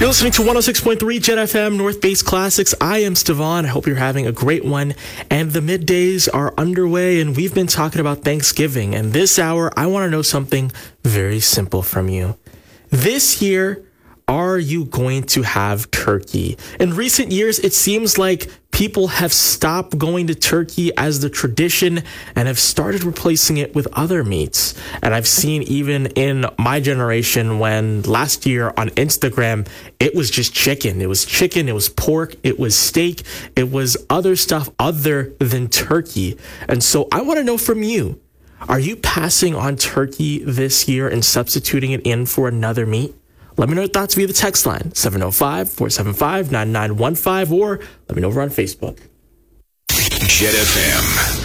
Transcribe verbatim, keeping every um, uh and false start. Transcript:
You're listening to one oh six point three Jet F M North Base Classics. I am Stevan. I hope you're having a great one. And the middays are underway, and we've been talking about Thanksgiving. And this hour, I want to know something very simple from you. This year, are you going to have turkey? In recent years, it seems like people have stopped going to turkey as the tradition and have started replacing it with other meats. And I've seen even in my generation when last year on Instagram, it was just chicken. It was chicken, it was pork, it was steak, it was other stuff other than turkey. And so I want to know from you, are you passing on turkey this year and substituting it in for another meat? Let me know your thoughts via the text line, seven oh five, four seven five, nine nine one five, or let me know over on Facebook. Jet F M.